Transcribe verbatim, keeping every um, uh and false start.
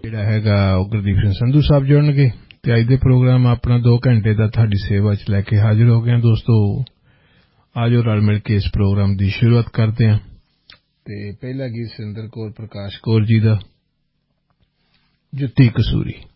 ਜਿਹੜਾ ਹੈਗਾ ਉਹ ਗੁਰਦੀਪ ਸਿੰਘ ਸੰਧੂ ਸਾਹਿਬ ਜੁੜਨਗੇ ਤੇ ਅੱਜ ਦੇ ਪ੍ਰੋਗਰਾਮ ਆਪਣਾ ਦੋ ਘੰਟੇ ਦਾ ਤੁਹਾਡੀ ਸੇਵਾ 'ਚ ਲੈ ਕੇ ਹਾਜ਼ਰ ਹੋ ਗਏ ਹਾਂ ਦੋਸਤੋ। ਆਜੋ ਰਲ ਮਿਲ ਕੇ ਇਸ ਪ੍ਰੋਗਰਾਮ ਦੀ ਸ਼ੁਰੂਆਤ ਕਰਦੇ ਹਾਂ ਤੇ ਪਹਿਲਾ ਗੀਤ ਸਿੰਦਰ ਕੌਰ ਪ੍ਰਕਾਸ਼ ਕੌਰ ਜੀ ਦਾ, ਜੁੱਤੀ ਕਸੂਰੀ।